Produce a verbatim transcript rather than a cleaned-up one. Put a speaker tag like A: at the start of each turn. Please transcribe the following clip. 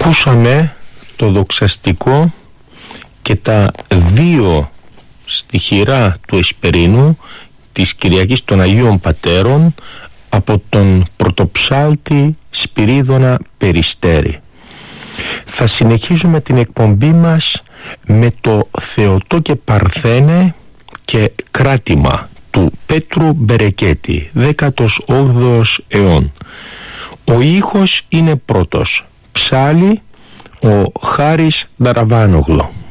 A: Ακούσαμε το δοξαστικό και τα δύο στιχηρά του Εσπερίνου της Κυριακής των Αγίων Πατέρων από τον πρωτοψάλτη Σπυρίδωνα Περιστέρη. Θα συνεχίζουμε την εκπομπή μας με το Θεοτό και Παρθένε και κράτημα του Πέτρου Μπερεκέτη, δέκατος όγδοος αιών. Ο ήχος είναι πρώτος, ψάλι ο Χάρης Νταραβάνογλου.